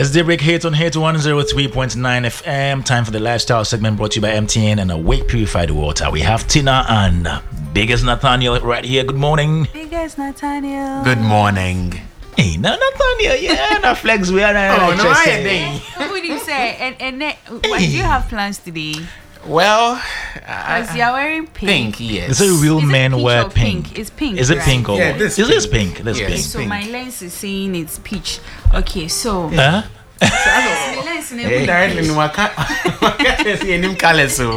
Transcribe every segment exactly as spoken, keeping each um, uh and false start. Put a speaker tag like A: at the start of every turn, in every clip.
A: It's Daybreak Hits on Hit one oh three point nine F M. Time for the lifestyle segment brought to you by M T N and Awake Purified Water. We have Tina and Biggest Nathaniel right here. Good morning.
B: Biggest Nathaniel.
C: Good morning.
A: Hey, now Nathaniel, yeah, na flex we are.
C: Oh, no, I ain't.
B: What would you say? And and ne- what do you have plans today?
C: Well,
B: Because
C: uh,
B: you're wearing pink.
C: pink, yes.
A: Is it real
B: Is it
A: men
B: peach
A: wear
B: or
A: pink?
B: pink? It's pink,
A: Is it
B: right?
A: pink or
C: Yeah,
A: what?
C: this
A: Is this
C: pink.
A: pink? This
C: Yes.
A: pink.
B: So
C: pink.
B: my lens is saying it's peach. Okay, so
A: Huh?
B: my lens is
C: Hey, directly in Waka, Waka see any color, so.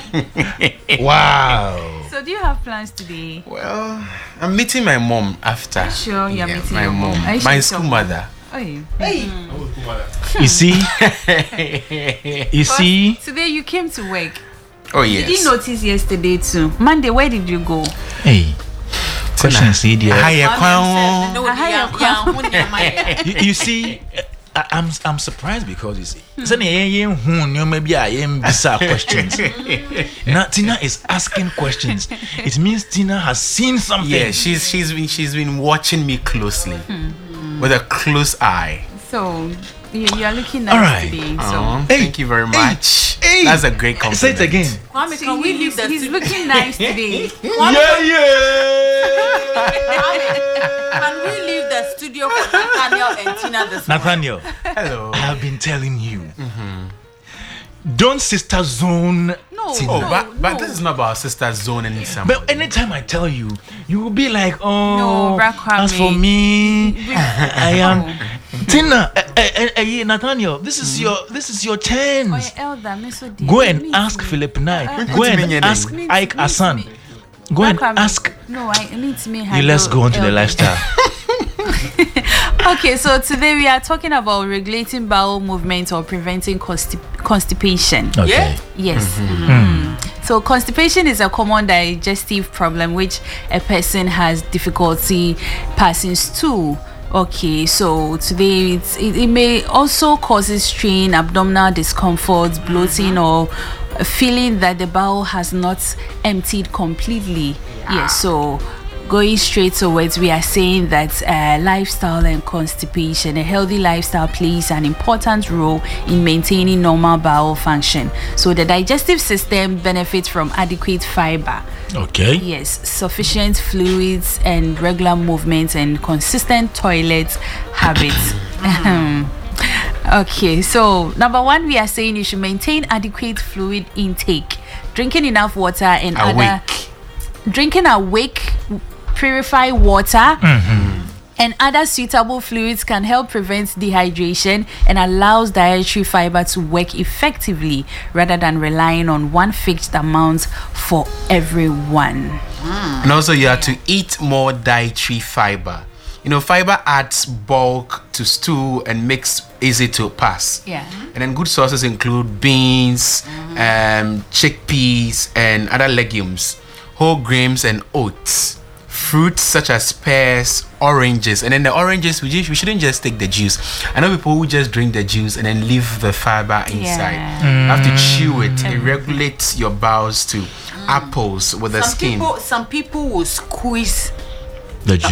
A: Wow.
B: So do you have plans today?
C: Well, I'm meeting my mom after.
B: Sure, you're
C: Yeah,
B: meeting
C: my
B: your mom.
C: mom,
B: Are you
C: my
B: sure
C: school
B: it's your
C: mother.
B: Hey.
A: You see? You see?
B: Today you came to work.
C: Oh yes.
B: Did you notice yesterday too? Monday, where did you go?
A: Hey. Question C D.
C: Hi, Ekwan.
A: You, you see, I, I'm I'm surprised because you see, maybe I am bizarre questions. Now Tina is asking questions. It means Tina has seen something.
C: Yeah, she's she's been she's been watching me closely with a close eye.
B: So you, you are looking nice
A: All right.
B: today. So
C: Oh,
A: Hey,
C: thank you very
A: hey,
C: much.
A: hey.
C: That's a great compliment.
A: Say it again.
D: Kwame,
B: See,
D: can we
B: he's,
D: leave the
B: he's
D: studio?
B: looking nice today.
A: Yeah, yeah.
D: Can we leave the studio for Nathaniel and Tina this morning?
A: Nathaniel,
C: Hello.
A: I have been telling you. Don't sister zone.
B: No,
A: Tina.
C: Oh,
B: no,
C: but but
B: no.
C: this is not about sister zoning somebody.
A: But anytime I tell you, you will be like, oh,
B: No, Bra Kwame.
A: as for me, I am. Tina, eh, eh, eh, eh, Nathaniel, this is your this is your
B: Oh,
A: chance.
B: your elder, me so dear.
A: Go and
B: Me
A: ask
B: too.
A: Philip Nye.
B: Uh,
A: Go
C: uh,
A: and
C: uh,
A: ask
B: me-
A: Ike
B: me-
A: Hassan.
B: me-
A: Go and
B: Bra Kwame.
A: ask.
B: No, I need to me.
A: You let's go on to the lifestyle.
B: Okay, so today we are talking about regulating bowel movement or preventing constip- constipation.
A: Okay.
D: Yeah?
B: Yes. Mhm. So constipation is a common digestive problem which a person has difficulty passing through. Okay, so today it's, it, it may also causes strain, abdominal discomfort, bloating, or a feeling that the bowel has not emptied completely. Yes, so going straight towards, we are saying that uh, lifestyle and constipation, a healthy lifestyle plays an important role in maintaining normal bowel function. So the digestive system benefits from adequate fiber.
A: Okay.
B: Yes, sufficient fluids and regular movements and consistent toilet habits. Okay, so number one, we are saying you should maintain adequate fluid intake, drinking enough water and other
C: Awake.
B: drinking awake purified water and other suitable fluids can help prevent dehydration and allows dietary fiber to work effectively rather than relying on one fixed amount for everyone.
C: And also, you have to eat more dietary fiber. You know, fiber adds bulk to stew and makes easy to pass.
B: Yeah.
C: And then good sources include beans, um, chickpeas, and other legumes, whole grains and oats, fruits such as pears, oranges. And then the oranges, we, just, we shouldn't just take the juice. I know people who just drink the juice and then leave the fiber inside.
B: Yeah.
C: You have to chew it. It regulates your bowels to apples with the
D: Some
C: skin.
D: people, some people will squeeze
A: The